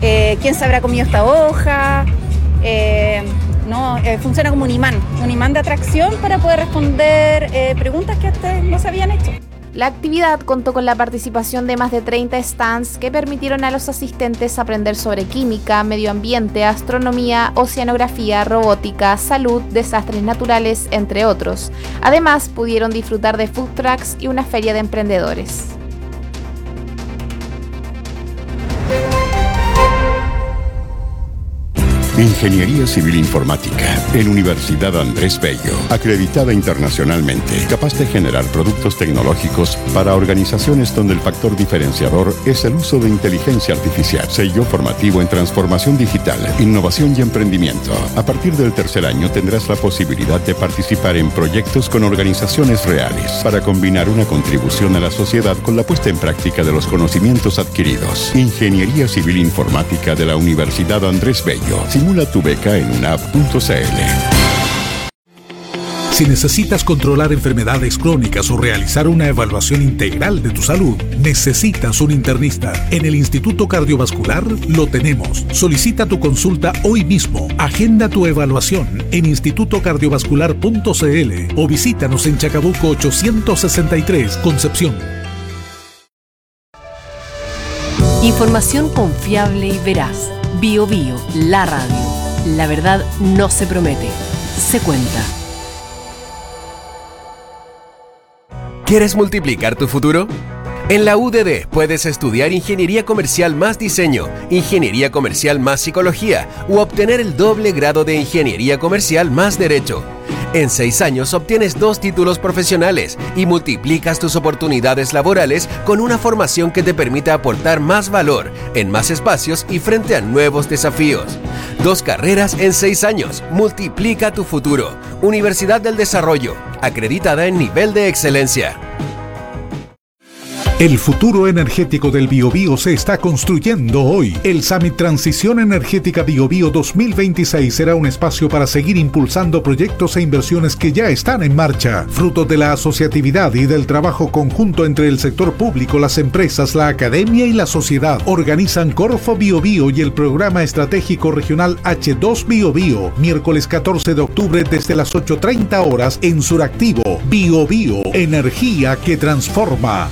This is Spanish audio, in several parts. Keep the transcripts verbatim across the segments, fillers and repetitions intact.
eh, quién se habrá comido esta hoja. Eh, no, eh, funciona como un imán, un imán de atracción para poder responder eh, preguntas que antes no se habían hecho. La actividad contó con la participación de más de treinta stands que permitieron a los asistentes aprender sobre química, medio ambiente, astronomía, oceanografía, robótica, salud, desastres naturales, entre otros. Además, pudieron disfrutar de food trucks y una feria de emprendedores. Ingeniería Civil Informática en Universidad Andrés Bello, acreditada internacionalmente, capaz de generar productos tecnológicos para organizaciones donde el factor diferenciador es el uso de inteligencia artificial. Sello formativo en transformación digital, innovación y emprendimiento. A partir del tercer año tendrás la posibilidad de participar en proyectos con organizaciones reales para combinar una contribución a la sociedad con la puesta en práctica de los conocimientos adquiridos. Ingeniería Civil Informática de la Universidad Andrés Bello. Simula tu beca en unap punto c l. Si necesitas controlar enfermedades crónicas o realizar una evaluación integral de tu salud, necesitas un internista. En el Instituto Cardiovascular lo tenemos. Solicita tu consulta hoy mismo. Agenda tu evaluación en instituto cardiovascular punto c l o visítanos en Chacabuco ochocientos sesenta y tres, Concepción. Información confiable y veraz. Bio Bio, la radio. La verdad no se promete, se cuenta. ¿Quieres multiplicar tu futuro? En la U D D puedes estudiar Ingeniería Comercial más Diseño, Ingeniería Comercial más Psicología u obtener el doble grado de Ingeniería Comercial más Derecho. En seis años obtienes dos títulos profesionales y multiplicas tus oportunidades laborales con una formación que te permita aportar más valor en más espacios y frente a nuevos desafíos. Dos carreras en seis años. Multiplica tu futuro. Universidad del Desarrollo, acreditada en nivel de excelencia. El futuro energético del Biobío se está construyendo hoy. El Summit Transición Energética Biobío dos mil veintiséis será un espacio para seguir impulsando proyectos e inversiones que ya están en marcha. Fruto de la asociatividad y del trabajo conjunto entre el sector público, las empresas, la academia y la sociedad, organizan Corfo Biobío y el Programa Estratégico Regional H dos Biobío, miércoles catorce de octubre desde las ocho treinta horas en Suractivo. Biobío, energía que transforma.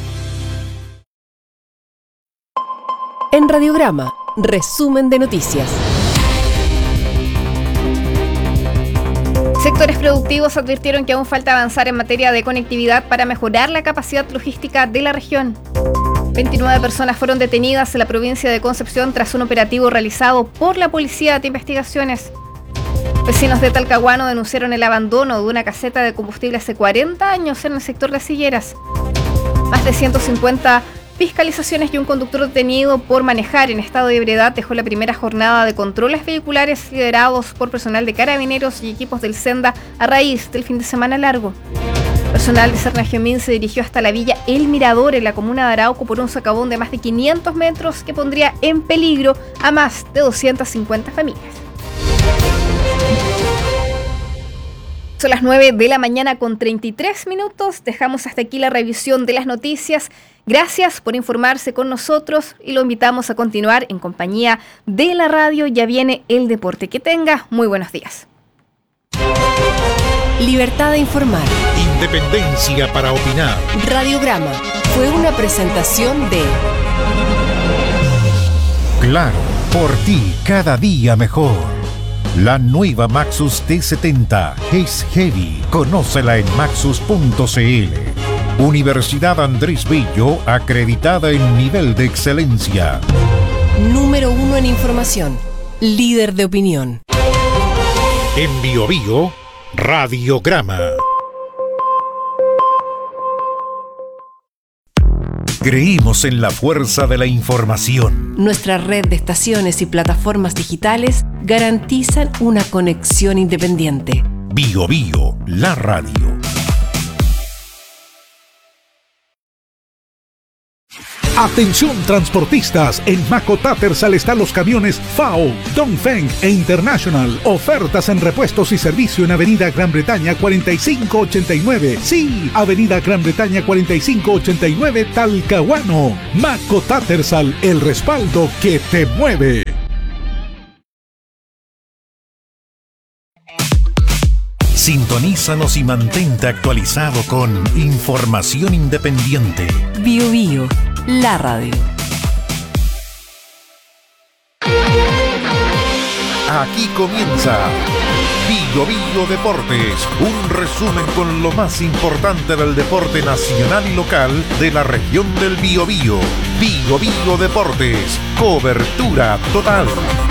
En Radiograma, resumen de noticias. Sectores productivos advirtieron que aún falta avanzar en materia de conectividad para mejorar la capacidad logística de la región. veintinueve personas fueron detenidas en la provincia de Concepción tras un operativo realizado por la Policía de Investigaciones. Vecinos de Talcahuano denunciaron el abandono de una caseta de combustible hace cuarenta años en el sector de Silleras. Más de ciento cincuenta fiscalizaciones y un conductor detenido por manejar en estado de ebriedad dejó la primera jornada de controles vehiculares liderados por personal de carabineros y equipos del Senda a raíz del fin de semana largo. Personal de Cernagiomín se dirigió hasta la villa El Mirador en la comuna de Arauco por un socavón de más de quinientos metros que pondría en peligro a más de doscientas cincuenta familias. Son las nueve de la mañana con treinta y tres minutos. Dejamos hasta aquí la revisión de las noticias. Gracias por informarse con nosotros y lo invitamos a continuar en compañía de la radio. Ya viene el deporte. Que tenga muy buenos días. Libertad de informar. Independencia para opinar. Radiograma fue una presentación de Claro, por ti cada día mejor. La nueva Maxus T setenta es heavy. Conócela en maxus punto c l. Universidad Andrés Bello, acreditada en nivel de excelencia. Número uno en información. Líder de opinión. En Biobío, Radiograma. Creímos en la fuerza de la información. Nuestra red de estaciones y plataformas digitales garantizan una conexión independiente. Biobío, la radio. Atención transportistas, en Maco Tattersall están los camiones F A O, Dongfeng e International. Ofertas en repuestos y servicio en Avenida Gran Bretaña cuarenta y cinco ochenta y nueve. Sí, Avenida Gran Bretaña cuarenta y cinco ochenta y nueve, Talcahuano. Maco Tattersall, el respaldo que te mueve. Sintonízanos y mantente actualizado con información independiente. Bio Bio, la radio. Aquí comienza Bio Bio Deportes, un resumen con lo más importante del deporte nacional y local de la región del Biobío. Bio Bio Deportes, cobertura total.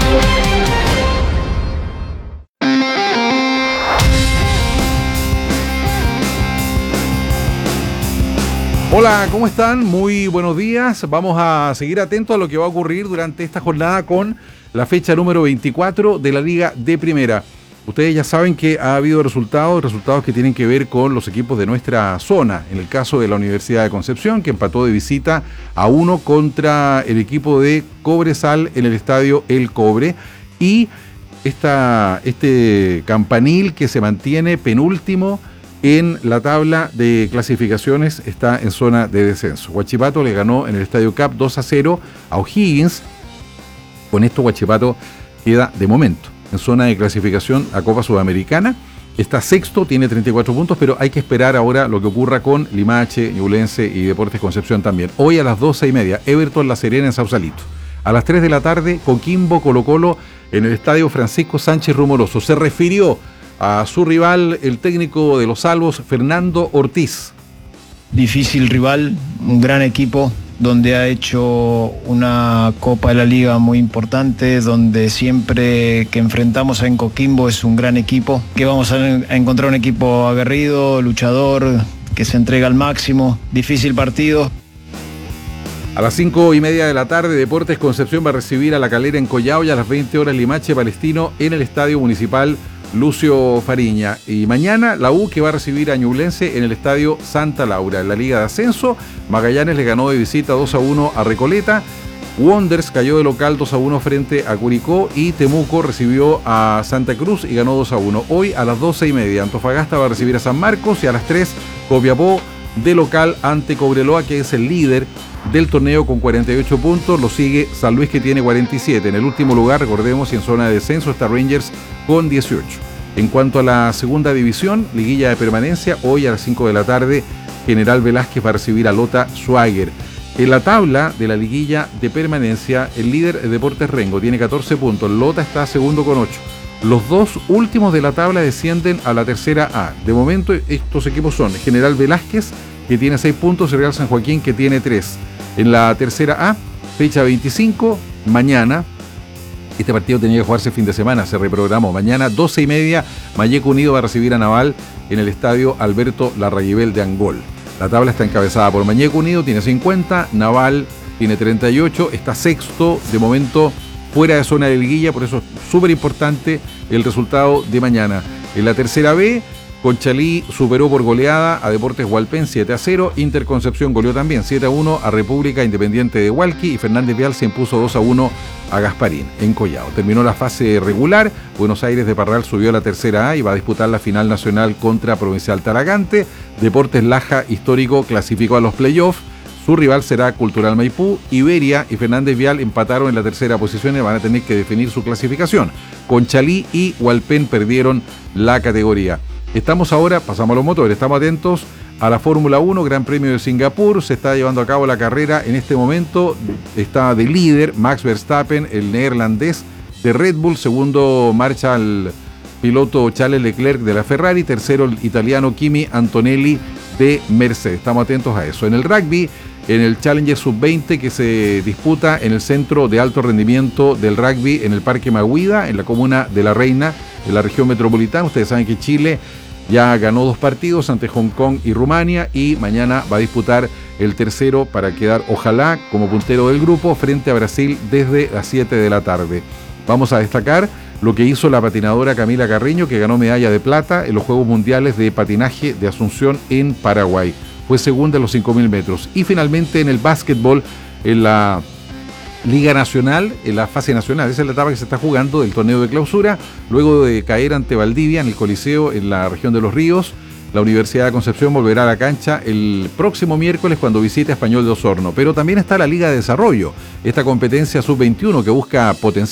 Hola, ¿cómo están? Muy buenos días. Vamos a seguir atentos a lo que va a ocurrir durante esta jornada con la fecha número veinticuatro de la Liga de Primera. Ustedes ya saben que ha habido resultados, resultados que tienen que ver con los equipos de nuestra zona. En el caso de la Universidad de Concepción, que empató de visita a uno contra el equipo de Cobresal en el estadio El Cobre. Y esta, este Campanil, que se mantiene penúltimo en la tabla de clasificaciones, está en zona de descenso. Huachipato le ganó en el Estadio Cap dos a cero a O'Higgins. Con esto Huachipato queda de momento en zona de clasificación a Copa Sudamericana. Está sexto, tiene treinta y cuatro puntos, pero hay que esperar ahora lo que ocurra con Limache, Ñublense y Deportes Concepción también. Hoy a las doce y media, Everton La Serena en Sausalito. A las tres de la tarde, Coquimbo Colo Colo en el Estadio Francisco Sánchez Rumoroso. Se refirió a su rival, el técnico de los Salvos, Fernando Ortiz. Difícil rival, un gran equipo, donde ha hecho una Copa de la Liga muy importante, donde siempre que enfrentamos a Coquimbo es un gran equipo, que vamos a encontrar un equipo aguerrido, luchador, que se entrega al máximo. Difícil partido. A las cinco y media de la tarde, Deportes Concepción va a recibir a La Calera en Collao, y a las veinte horas Limache Palestino en el Estadio Municipal Lucio Fariña. Y mañana la U, que va a recibir a Ñublense en el Estadio Santa Laura. En la Liga de Ascenso, Magallanes le ganó de visita dos a uno a Recoleta. Wanderers cayó de local dos a uno frente a Curicó, y Temuco recibió a Santa Cruz y ganó dos a uno. Hoy a las doce y media, Antofagasta va a recibir a San Marcos, y a las tres, Copiapó de local ante Cobreloa, que es el líder del torneo con cuarenta y ocho puntos. Lo sigue San Luis, que tiene cuarenta y siete. En el último lugar, recordemos, y en zona de descenso está Rangers con dieciocho. En cuanto a la segunda división, liguilla de permanencia, hoy a las cinco de la tarde, General Velázquez va a recibir a Lota Schwager. En la tabla de la liguilla de permanencia, el líder es Deportes Rengo, tiene catorce puntos, Lota está segundo con ocho. Los dos últimos de la tabla descienden a la tercera A. De momento, estos equipos son General Velázquez, que tiene seis puntos, y Real San Joaquín, que tiene tres. En la tercera A, fecha veinticinco, mañana. Este partido tenía que jugarse fin de semana, se reprogramó. Mañana, doce y media, Malleco Unido va a recibir a Naval en el Estadio Alberto Larraguibel de Angol. La tabla está encabezada por Malleco Unido, tiene cincuenta, Naval tiene treinta y ocho, está sexto, de momento fuera de zona de liguilla, por eso es súper importante el resultado de mañana. En la tercera B, Conchalí superó por goleada a Deportes Hualpén siete a cero, Interconcepción goleó también siete a uno a República Independiente de Hualqui, y Fernández Vial se impuso dos a uno a Gasparín en Collao. Terminó la fase regular, Buenos Aires de Parral subió a la tercera A y va a disputar la final nacional contra Provincial Talagante. Deportes Laja Histórico clasificó a los playoffs, su rival será Cultural Maipú. Iberia y Fernández Vial empataron en la tercera posición y van a tener que definir su clasificación. Conchalí y Hualpén perdieron la categoría. Estamos ahora, pasamos a los motores, estamos atentos a la Fórmula uno, Gran Premio de Singapur. Se está llevando a cabo la carrera en este momento. Está de líder Max Verstappen, el neerlandés de Red Bull. Segundo marcha el piloto Charles Leclerc de la Ferrari. Tercero el italiano Kimi Antonelli de Mercedes. Estamos atentos a eso. En el rugby, en el Challenger sub veinte, que se disputa en el Centro de Alto Rendimiento del Rugby en el Parque Maguida, en la comuna de La Reina, en la región metropolitana. Ustedes saben que Chile ya ganó dos partidos ante Hong Kong y Rumania, y mañana va a disputar el tercero para quedar, ojalá, como puntero del grupo frente a Brasil desde las siete de la tarde. Vamos a destacar lo que hizo la patinadora Camila Carreño, que ganó medalla de plata en los Juegos Mundiales de Patinaje de Asunción en Paraguay. Fue segunda en los cinco mil metros. Y finalmente en el básquetbol, en la Liga Nacional, en la fase nacional, esa es la etapa que se está jugando del torneo de clausura, luego de caer ante Valdivia en el Coliseo en la región de Los Ríos. La Universidad de Concepción volverá a la cancha el próximo miércoles cuando visite a Español de Osorno. Pero también está la Liga de Desarrollo, esta competencia sub veintiuno que busca potenciar